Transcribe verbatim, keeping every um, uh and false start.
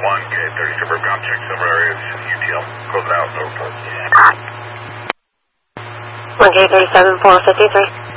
one K thirty suburb ground check several areas, U T L, close it out, no report. one K thirty-seven, four fifty-three.